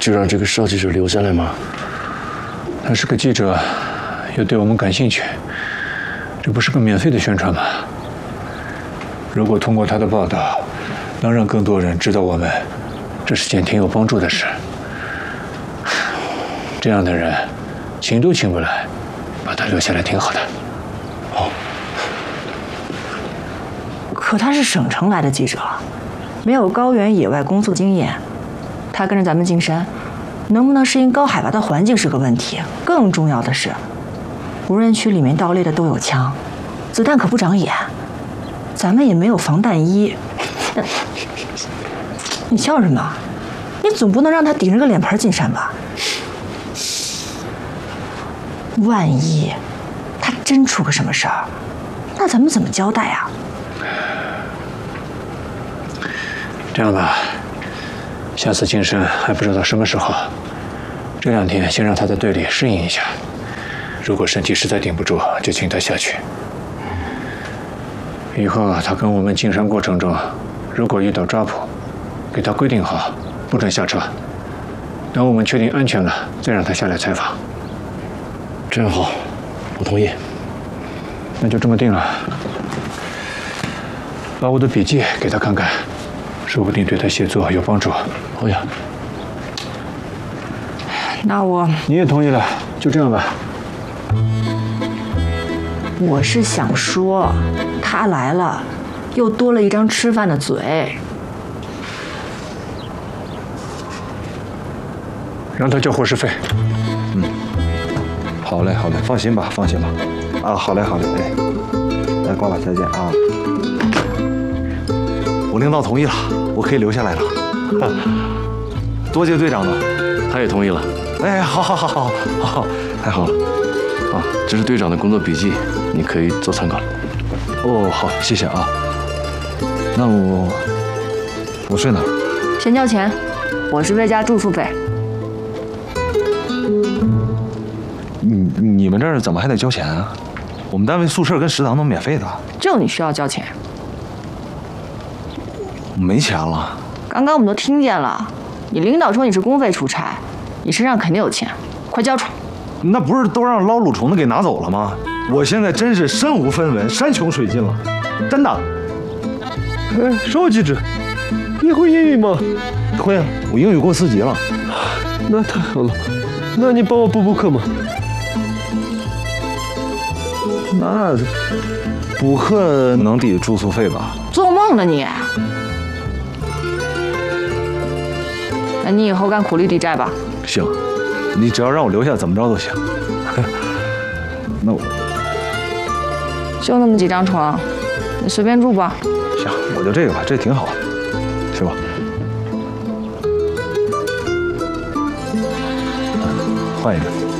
就让这个邵记者留下来吗？ 他是个记者，又对我们感兴趣，这不是个免费的宣传吗？如果通过他的报道，能让更多人知道我们，这是件挺有帮助的事。这样的人，请都请不来，把他留下来挺好的。 好。 可他是省城来的记者，没有高原野外工作经验，他跟着咱们进山，能不能适应高海拔的环境是个问题。更重要的是，无人区里面盗猎的都有枪，子弹可不长眼，咱们也没有防弹衣。你笑什么？你总不能让他顶着个脸盆进山吧？万一他真出个什么事儿，那咱们怎么交代啊？ 这样吧，下次进山还不知道什么时候，这2天先让他在队里适应一下。如果身体实在顶不住，就请他下去。以后他跟我们进山过程中，如果遇到抓捕，给他规定好，不准下车。等我们确定安全了，再让他下来采访。 这样好，我同意。 那就这么定了。把我的笔记给他看看，说不定对他写作有帮助。 好呀。 那你也同意了，就这样吧。 我是想说，他来了，又多了一张吃饭的嘴。 让他交伙食费。 好嘞，好嘞，放心吧，放心吧。啊，好嘞，好嘞，哎，来，挂了，再见啊。我领导同意了，我可以留下来了。多谢队长了， 他也同意了。 哎，好，太好了。 啊，这是队长的工作笔记，你可以做参考。 哦，好，谢谢啊。那我睡哪儿？ 先交钱，伙食费加住宿费。 你们这儿怎么还得交钱啊？我们单位宿舍跟食堂都免费的。 就你需要交钱。 没钱了。 刚刚我们都听见了，你领导说你是公费出差，你身上肯定有钱，快交出来。 那不是都让捞卤虫的给拿走了吗？我现在真是身无分文，山穷水尽了，真的。 邵记者，你会英语吗？ 会啊，我英语过4级了。 那太好了，那你帮我补课吗？ 那补课能抵住宿费吧？ 做梦呢你！那你以后干苦力抵债吧。 行，你只要让我留下，怎么着都行。那我就那么几张床，你随便住吧。 行，我就这个吧，这挺好，是吧？换一个。